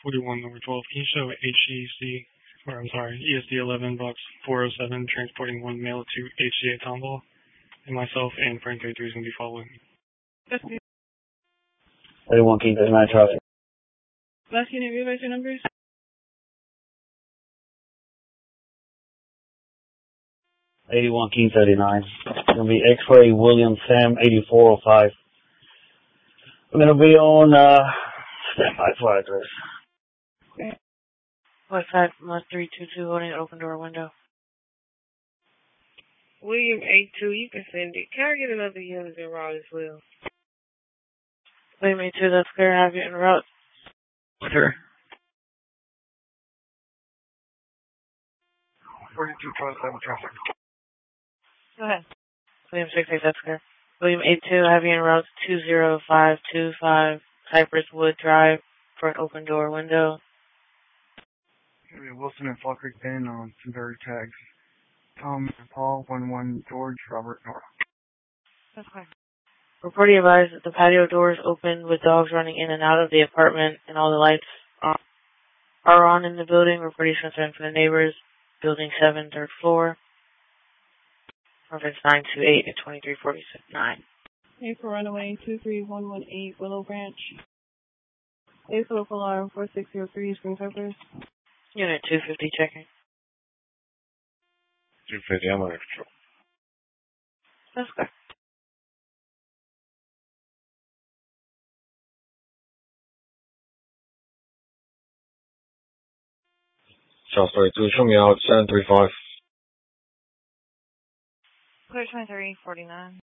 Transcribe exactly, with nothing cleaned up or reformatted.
forty-one number twelve. Can you show H E C, or I'm sorry, E S D eleven box four oh seven transporting one male to H C A Tomball? And myself and Frank thirty-three is going to be following. thirty-one King thirty-nine traffic. Last unit, revise your numbers. eighty-one King thirty-nine. It's going to be X-Ray William Sam eighty-four oh five. We're going to be on, uh, standby for address. Okay. West side, Must three two two, holding an open door window. William eight two, you can send it. Can I get another unit in route as well? William eight two, that's clear. Have you en route? Sure. forty-two twenty-seven traffic. Go ahead. William six eight, that's clear. William eight two, have you en route two zero five two five, Cypress Wood Drive for an open door window. Wilson and Fall Creek Bend on Sunbury tags. Tom and Paul, one one George, Robert North. That's fine. Reporting advised that the patio doors open with dogs running in and out of the apartment and all the lights are, are on in the building. Reporting concern for the neighbors. Building seven, third floor. Reference nine two eight and twenty-three forty-nine. A for runaway two three one one eight Willow Branch. A for local alarm four six zero three Spring Cypress. Unit two fifty checking. two fifty, I'm under control. That's good. Charles thirty-two, show me out, seven three five. Clear twenty-three forty-nine.